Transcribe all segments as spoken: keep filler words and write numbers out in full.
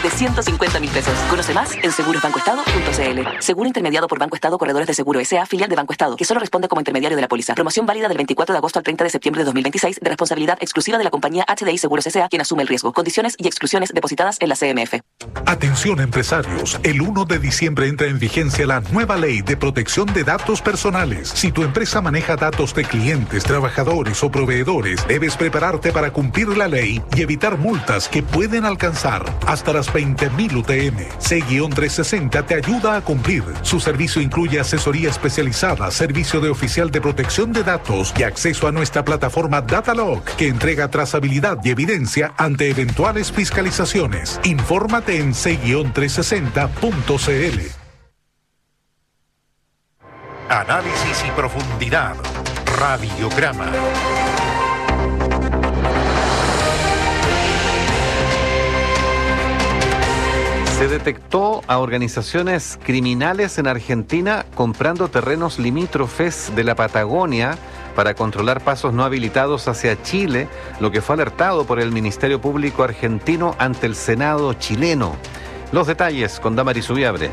de ciento cincuenta mil pesos. Conoce más en seguros banco estado punto c l. Seguro intermediado por Banco Estado Corredores de Seguro S A, filial de Banco Estado, que solo responde como intermediario de la póliza. Promoción válida del veinticuatro de agosto al treinta de septiembre de dos mil veintiséis, de responsabilidad exclusiva de la compañía H D I Seguros S A, quien asume el riesgo. Condiciones y exclusiones depositadas en la C M F. Atención empresarios, el uno de diciembre entra en vigencia la nueva ley de protección de datos personales. Si tu empresa maneja datos de clientes, trabajadores o proveedores, debes prepararte para cumplir la ley y evitar multas que pueden alcanzar hasta las veinte mil U T M. C trescientos sesenta te ayuda a cumplir. Su servicio incluye asesoría especializada, servicio de oficial de protección de datos y acceso a nuestra plataforma Datalog, que entrega trazabilidad y evidencia ante eventuales fiscalizaciones. Infórmate en C trescientos sesenta punto c l. Análisis y profundidad. Radiograma. Se detectó a organizaciones criminales en Argentina comprando terrenos limítrofes de la Patagonia para controlar pasos no habilitados hacia Chile, lo que fue alertado por el Ministerio Público argentino ante el Senado chileno. Los detalles con Damaris Subiabre.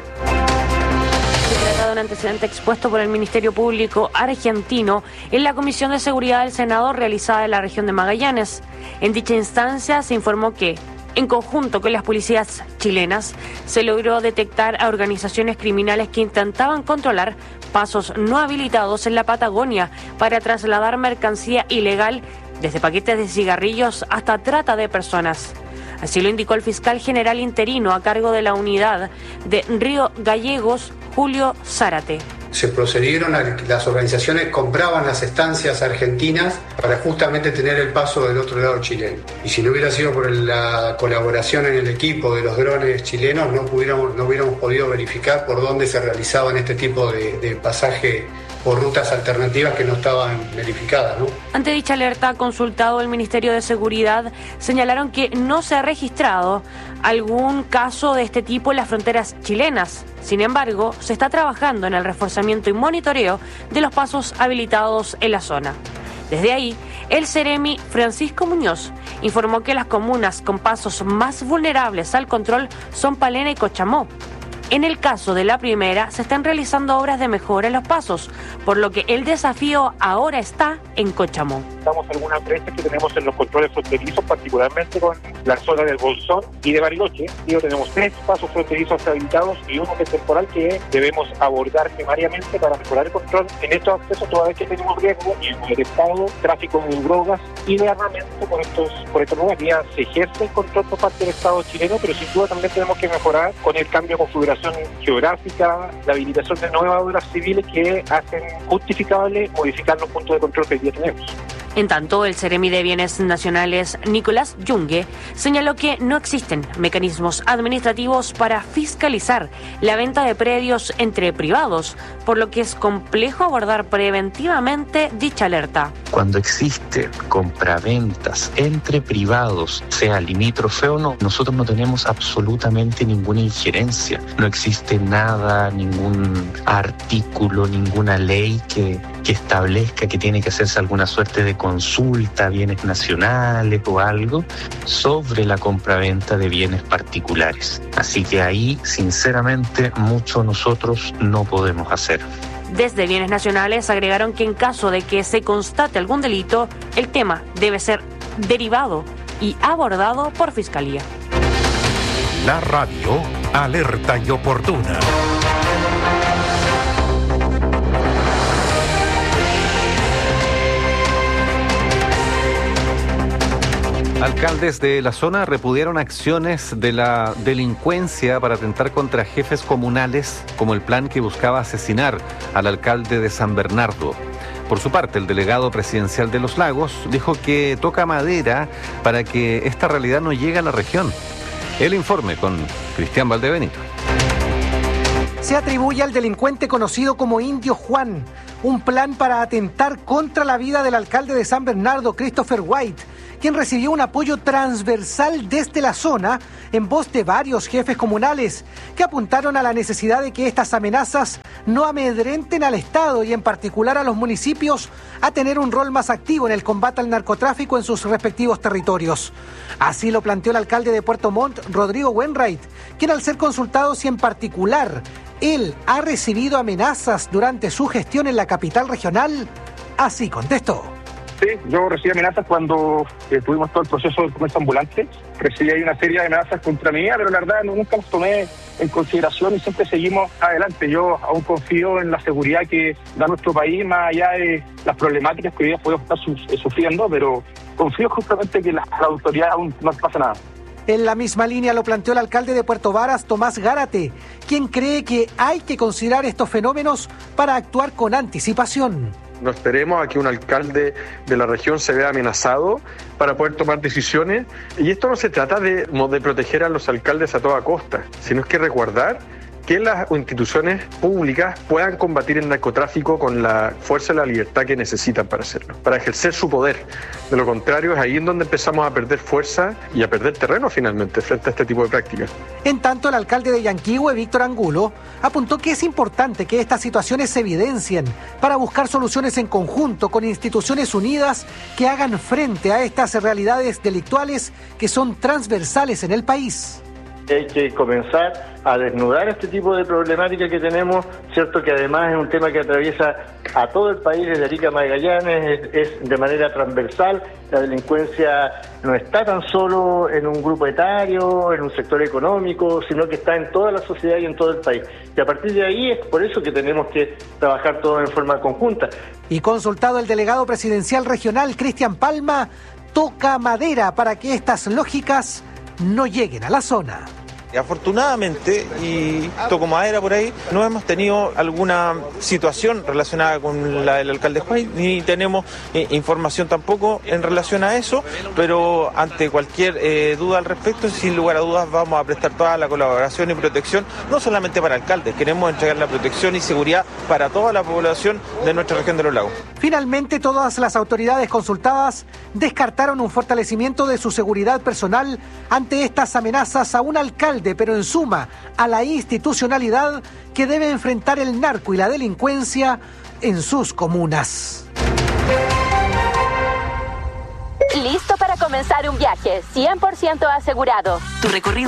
Se trata de un antecedente expuesto por el Ministerio Público argentino en la Comisión de Seguridad del Senado realizada en la región de Magallanes. En dicha instancia se informó que, en conjunto con las policías chilenas, se logró detectar a organizaciones criminales que intentaban controlar pasos no habilitados en la Patagonia para trasladar mercancía ilegal, desde paquetes de cigarrillos hasta trata de personas. Así lo indicó el fiscal general interino a cargo de la unidad de Río Gallegos, Julio Zárate. Se procedieron a que las organizaciones compraban las estancias argentinas para justamente tener el paso del otro lado chileno. Y si no hubiera sido por la colaboración en el equipo de los drones chilenos, no, pudiéramos, no hubiéramos podido verificar por dónde se realizaban este tipo de, de pasaje por rutas alternativas que no estaban verificadas, ¿no? Ante dicha alerta, consultado el Ministerio de Seguridad, señalaron que no se ha registrado algún caso de este tipo en las fronteras chilenas. Sin embargo, se está trabajando en el reforzamiento y monitoreo de los pasos habilitados en la zona. Desde ahí, el Ceremi Francisco Muñoz informó que las comunas con pasos más vulnerables al control son Palena y Cochamó. En el caso de la primera, se están realizando obras de mejora en los pasos, por lo que el desafío ahora está en Cochamó. Estamos algunas brechas que tenemos en los controles fronterizos, particularmente con la zona del Bolsón y de Bariloche. Digo, tenemos tres pasos fronterizos habilitados y uno que es temporal que debemos abordar primariamente para mejorar el control en estos accesos, toda vez que tenemos riesgo de estado, tráfico de drogas y de armamento por estos, por estos lugares. Ya se ejerce el control por parte del Estado chileno, pero sin duda también tenemos que mejorar con el cambio de configuración geográfica, la habilitación de nuevas obras civiles que hacen justificable modificar los puntos de control que hoy día tenemos. En tanto, el Ceremi de Bienes Nacionales, Nicolás Yungue, señaló que no existen mecanismos administrativos para fiscalizar la venta de predios entre privados, por lo que es complejo abordar preventivamente dicha alerta. Cuando existe compraventas entre privados, sea limítrofe o no, nosotros no tenemos absolutamente ninguna injerencia. No existe nada, ningún artículo, ninguna ley que, que establezca que tiene que hacerse alguna suerte de consulta a bienes nacionales o algo sobre la compraventa de bienes particulares. Así que ahí, sinceramente, mucho nosotros no podemos hacer. Desde Bienes Nacionales agregaron que en caso de que se constate algún delito, el tema debe ser derivado y abordado por Fiscalía. La radio alerta y oportuna. Alcaldes de la zona repudiaron acciones de la delincuencia para atentar contra jefes comunales, como el plan que buscaba asesinar al alcalde de San Bernardo. Por su parte, el delegado presidencial de Los Lagos dijo que toca madera para que esta realidad no llegue a la región. El informe con Cristian Valdebenito. Se atribuye al delincuente conocido como Indio Juan un plan para atentar contra la vida del alcalde de San Bernardo, Christopher White, quien recibió un apoyo transversal desde la zona en voz de varios jefes comunales que apuntaron a la necesidad de que estas amenazas no amedrenten al Estado y en particular a los municipios a tener un rol más activo en el combate al narcotráfico en sus respectivos territorios. Así lo planteó el alcalde de Puerto Montt, Rodrigo Wainwright, quien al ser consultado si en particular él ha recibido amenazas durante su gestión en la capital regional, así contestó. Sí, yo recibí amenazas cuando eh, tuvimos todo el proceso del comercio ambulante. Recibí ahí una serie de amenazas contra mí, pero la verdad no, nunca las tomé en consideración y siempre seguimos adelante. Yo aún confío en la seguridad que da nuestro país, más allá de las problemáticas que hoy día podemos estar su, eh, sufriendo, pero confío justamente que la, la autoridad aún no pasa nada. En la misma línea lo planteó el alcalde de Puerto Varas, Tomás Gárate, quien cree que hay que considerar estos fenómenos para actuar con anticipación. No esperemos a que un alcalde de la región se vea amenazado para poder tomar decisiones. Y esto no se trata de, de proteger a los alcaldes a toda costa, sino es que resguardar que las instituciones públicas puedan combatir el narcotráfico con la fuerza y la libertad que necesitan para hacerlo, para ejercer su poder. De lo contrario, es ahí en donde empezamos a perder fuerza y a perder terreno finalmente frente a este tipo de prácticas. En tanto, el alcalde de Yanquihue, Víctor Angulo, apuntó que es importante que estas situaciones se evidencien para buscar soluciones en conjunto con instituciones unidas que hagan frente a estas realidades delictuales que son transversales en el país. Hay que comenzar a desnudar este tipo de problemática que tenemos, cierto que además es un tema que atraviesa a todo el país, desde Arica a Magallanes, es, es de manera transversal. La delincuencia no está tan solo en un grupo etario, en un sector económico, sino que está en toda la sociedad y en todo el país. Y a partir de ahí es por eso que tenemos que trabajar todos en forma conjunta. Y consultado el delegado presidencial regional, Cristian Palma, toca madera para que estas lógicas no lleguen a la zona. Afortunadamente, y toco madera por ahí, no hemos tenido alguna situación relacionada con la del alcalde Juárez, ni tenemos eh, información tampoco en relación a eso, pero ante cualquier eh, duda al respecto, sin lugar a dudas vamos a prestar toda la colaboración y protección, no solamente para alcaldes, queremos entregar la protección y seguridad para toda la población de nuestra región de los lagos. Finalmente, todas las autoridades consultadas descartaron un fortalecimiento de su seguridad personal ante estas amenazas a un alcalde, pero en suma a la institucionalidad que debe enfrentar el narco y la delincuencia en sus comunas. Listo para comenzar un viaje cien por ciento asegurado. Tu recorrido